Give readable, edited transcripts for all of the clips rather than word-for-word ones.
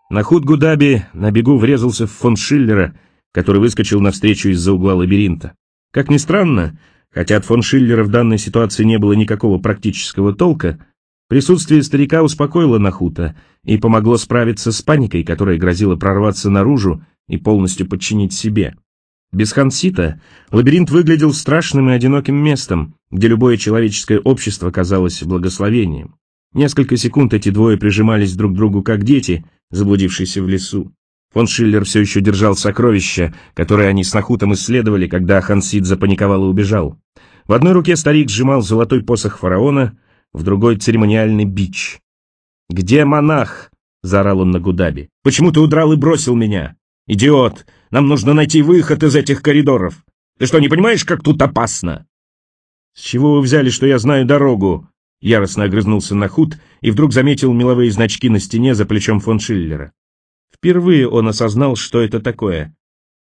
Нахут Гудаби на бегу врезался в фон Шиллера, который выскочил навстречу из-за угла лабиринта. Как ни странно, хотя от фон Шиллера в данной ситуации не было никакого практического толка, присутствие старика успокоило Нахута и помогло справиться с паникой, которая грозила прорваться наружу и полностью подчинить себе. Без Хансита лабиринт выглядел страшным и одиноким местом, где любое человеческое общество казалось благословением. Несколько секунд эти двое прижимались друг к другу как дети, заблудившиеся в лесу. Фон Шиллер все еще держал сокровища, которые они с Нахутом исследовали, когда Хансит запаниковал и убежал. В одной руке старик сжимал золотой посох фараона, в другой — церемониальный бич. «Где монах?» — заорал он на Гудаби. «Почему ты удрал и бросил меня? Идиот! Нам нужно найти выход из этих коридоров! Ты что, не понимаешь, как тут опасно?» «С чего вы взяли, что я знаю дорогу?» — яростно огрызнулся Нахут и вдруг заметил меловые значки на стене за плечом фон Шиллера. Впервые он осознал, что это такое.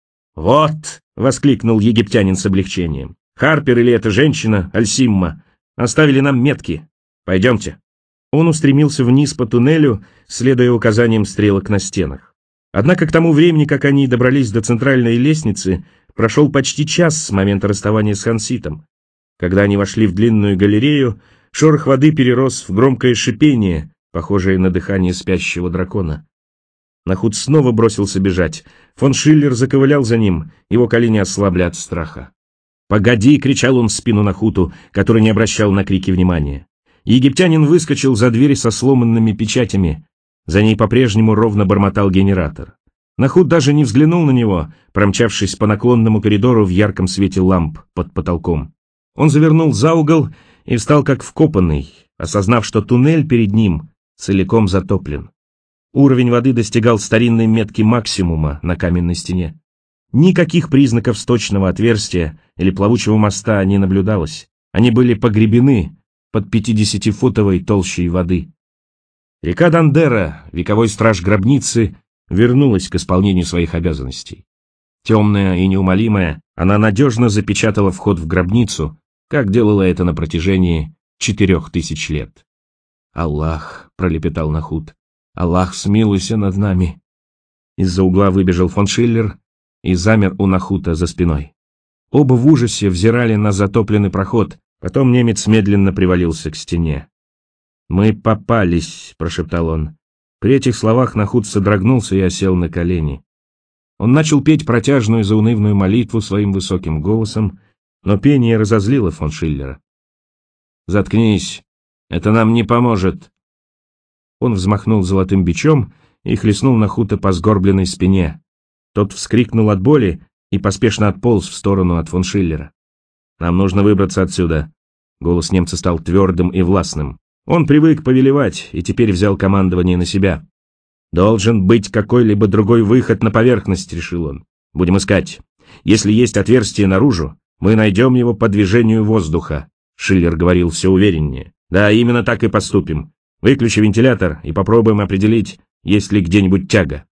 «Вот!» — воскликнул египтянин с облегчением. «Харпер или эта женщина, Альсимма, оставили нам метки. Пойдемте». Он устремился вниз по туннелю, следуя указаниям стрелок на стенах. Однако к тому времени, как они добрались до центральной лестницы, прошел почти час с момента расставания с Ханситом. Когда они вошли в длинную галерею, шорох воды перерос в громкое шипение, похожее на дыхание спящего дракона. Нахут снова бросился бежать. Фон Шиллер заковылял за ним, его колени ослабли от страха. «Погоди!» — кричал он в спину Нахуту, который не обращал на крики внимания. Египтянин выскочил за дверь со сломанными печатями. За ней по-прежнему ровно бормотал генератор. Нахут даже не взглянул на него, промчавшись по наклонному коридору в ярком свете ламп под потолком. Он завернул за угол и встал как вкопанный, осознав, что туннель перед ним целиком затоплен. Уровень воды достигал старинной метки максимума на каменной стене. Никаких признаков сточного отверстия или плавучего моста не наблюдалось. Они были погребены под 50-футовой толщей воды. Река Дандера, вековой страж гробницы, вернулась к исполнению своих обязанностей. Темная и неумолимая, она надежно запечатала вход в гробницу, как делала это на протяжении 4000 лет. «Аллах!» — пролепетал Нахут. «Аллах, смилуйся над нами!» Из-за угла выбежал фон Шиллер и замер у Нахута за спиной. Оба в ужасе взирали на затопленный проход, потом немец медленно привалился к стене. «Мы попались!» — прошептал он. При этих словах Нахут содрогнулся и осел на колени. Он начал петь протяжную заунывную молитву своим высоким голосом, но пение разозлило фон Шиллера. «Заткнись! Это нам не поможет!» Он взмахнул золотым бичом и хлестнул Нахута по сгорбленной спине. Тот вскрикнул от боли и поспешно отполз в сторону от фон Шиллера. «Нам нужно выбраться отсюда!» Голос немца стал твердым и властным. Он привык повелевать и теперь взял командование на себя. «Должен быть какой-либо другой выход на поверхность», — решил он. «Будем искать. Если есть отверстие наружу, мы найдем его по движению воздуха», — Шиллер говорил все увереннее. «Да, именно так и поступим. Выключи вентилятор и попробуем определить, есть ли где-нибудь тяга».